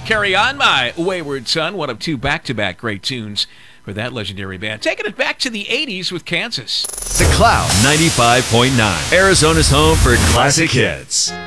Carry On, My Wayward Son, one of two back-to-back great tunes for that legendary band. Taking it back to the 80s with Kansas. The Cloud 95.9, Arizona's home for classic hits.